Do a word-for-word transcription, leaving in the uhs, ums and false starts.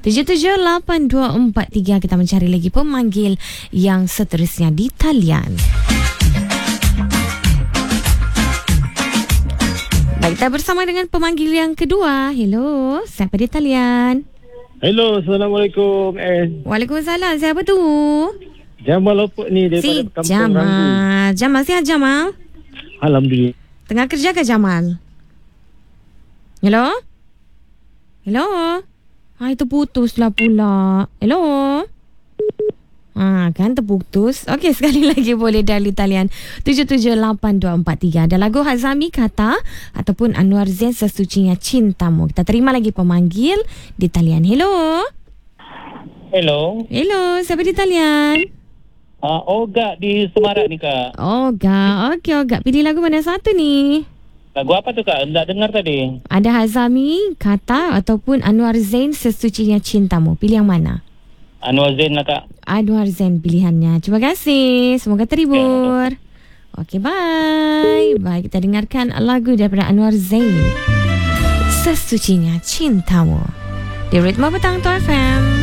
tujuh tujuh lapan dua empat tiga. Kita mencari lagi pemanggil yang seterusnya di talian. Baik, kita bersama dengan pemanggil yang kedua. Hello, siapa di talian? Hello, Assalamualaikum. Eh. Waalaikumsalam. Siapa tu? Jamal Opok ni daripada Si Kampung Jamal. Ranggu. Jamal, sihat Jamal? Alhamdulillah. Tengah kerja ke Jamal? Hello? Hello? Ha, itu putuslah pula. Hello? Ha, kan terputus. Okey, sekali lagi boleh dial talian tujuh tujuh lapan dua empat tiga. Ada lagu Hazami Kata ataupun Anwar Zain Sesucinya Cintamu. Kita terima lagi pemanggil di talian. Hello? Hello. Hello, siapa di talian? Uh, Oga di Semarak ni, Kak. Oga. Okey, Oga. Pilih lagu mana satu ni? Lagu apa tu, Kak? Tak dengar tadi. Ada Hazami Kata ataupun Anwar Zain Sesucinya Cintamu. Pilih yang mana? Anwar Zain lah, Kak. Anwar Zain pilihannya. Terima kasih. Semoga terhibur. Okey, bye. Baik, kita dengarkan lagu daripada Anwar Zain. Sesucinya Cintamu. Di Ritma Petang T O F M.